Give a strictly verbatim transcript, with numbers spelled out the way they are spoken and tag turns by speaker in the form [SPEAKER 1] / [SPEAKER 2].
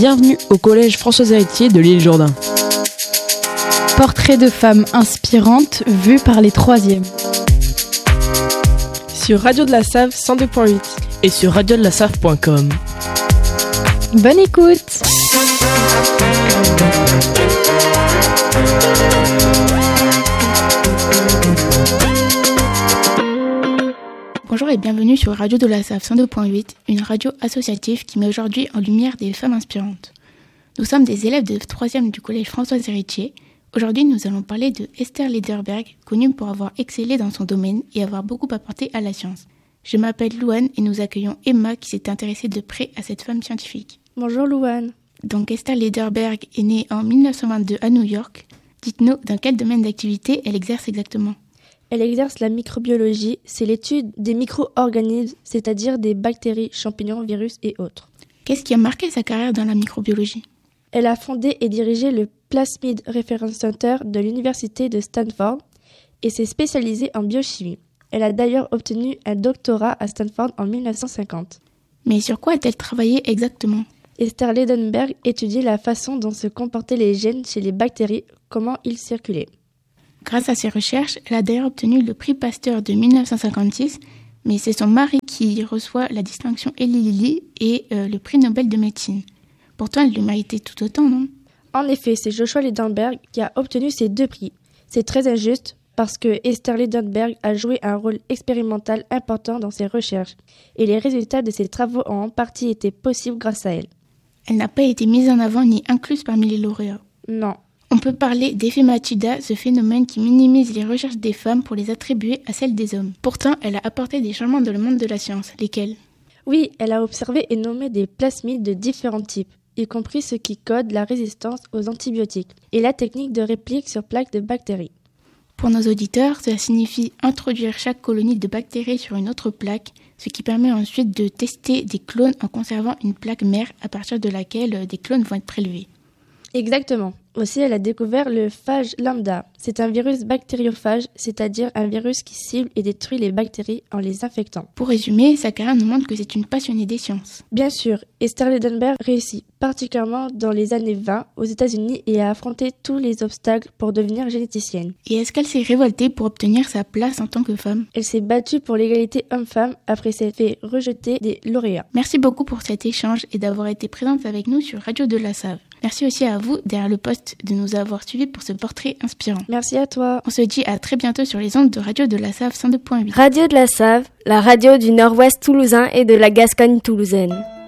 [SPEAKER 1] Bienvenue au collège Françoise Héritier de l'île Jourdain.
[SPEAKER 2] Portrait de femmes inspirantes vues par les troisièmes.
[SPEAKER 3] Sur Radio de la Save cent deux point huit
[SPEAKER 1] et sur radio de la save point com.
[SPEAKER 2] Bonne écoute.
[SPEAKER 4] Bonjour et bienvenue sur Radio de la Save cent deux point huit, une radio associative qui met aujourd'hui en lumière des femmes inspirantes. Nous sommes des élèves de troisième du collège Françoise Héritier. Aujourd'hui, nous allons parler de Esther Lederberg, connue pour avoir excellé dans son domaine et avoir beaucoup apporté à la science. Je m'appelle Louane et nous accueillons Emma qui s'est intéressée de près à cette femme scientifique.
[SPEAKER 5] Bonjour Louane.
[SPEAKER 4] Donc Esther Lederberg est née en dix-neuf cent vingt-deux à New York. Dites-nous dans quel domaine d'activité elle exerce exactement.
[SPEAKER 5] Elle exerce la microbiologie, c'est l'étude des micro-organismes, c'est-à-dire des bactéries, champignons, virus et autres.
[SPEAKER 4] Qu'est-ce qui a marqué sa carrière dans la microbiologie ?
[SPEAKER 5] Elle a fondé et dirigé le Plasmid Reference Center de l'université de Stanford et s'est spécialisée en biochimie. Elle a d'ailleurs obtenu un doctorat à Stanford en dix-neuf cent cinquante.
[SPEAKER 4] Mais sur quoi a-t-elle travaillé exactement ?
[SPEAKER 5] Esther Lederberg étudiait la façon dont se comportaient les gènes chez les bactéries, comment ils circulaient.
[SPEAKER 4] Grâce à ses recherches, elle a d'ailleurs obtenu le prix Pasteur de dix-neuf cent cinquante-six, mais c'est son mari qui reçoit la distinction Eli Lilly et euh, le prix Nobel de médecine. Pourtant, elle le méritait tout autant, non ?
[SPEAKER 5] En effet, c'est Joshua Lederberg qui a obtenu ces deux prix. C'est très injuste parce que Esther Lederberg a joué un rôle expérimental important dans ses recherches et les résultats de ses travaux ont en partie été possibles grâce à elle.
[SPEAKER 4] Elle n'a pas été mise en avant ni incluse parmi les lauréats.
[SPEAKER 5] Non.
[SPEAKER 4] On peut parler d'éphématida, ce phénomène qui minimise les recherches des femmes pour les attribuer à celles des hommes. Pourtant, elle a apporté des changements dans le monde de la science. Lesquels ?
[SPEAKER 5] Oui, elle a observé et nommé des plasmides de différents types, y compris ceux qui codent la résistance aux antibiotiques et la technique de réplique sur plaques de bactéries.
[SPEAKER 4] Pour nos auditeurs, cela signifie introduire chaque colonie de bactéries sur une autre plaque, ce qui permet ensuite de tester des clones en conservant une plaque mère à partir de laquelle des clones vont être prélevés.
[SPEAKER 5] Exactement. Aussi, elle a découvert le phage lambda. C'est un virus bactériophage, c'est-à-dire un virus qui cible et détruit les bactéries en les infectant.
[SPEAKER 4] Pour résumer, sa carrière nous montre que c'est une passionnée des sciences.
[SPEAKER 5] Bien sûr, Esther Lederberg réussit particulièrement dans les années vingt aux États-Unis et a affronté tous les obstacles pour devenir généticienne.
[SPEAKER 4] Et est-ce qu'elle s'est révoltée pour obtenir sa place en tant que femme ?
[SPEAKER 5] Elle s'est battue pour l'égalité homme-femme après s'être fait rejeter des lauréats.
[SPEAKER 4] Merci beaucoup pour cet échange et d'avoir été présente avec nous sur Radio de la Save. Merci aussi à vous, derrière le poste, de nous avoir suivis pour ce portrait inspirant.
[SPEAKER 5] Merci à toi.
[SPEAKER 4] On se dit à très bientôt sur les ondes de Radio de la Save cent deux point huit.
[SPEAKER 6] Radio de la Save, la radio du Nord-Ouest toulousain et de la Gascogne toulousaine.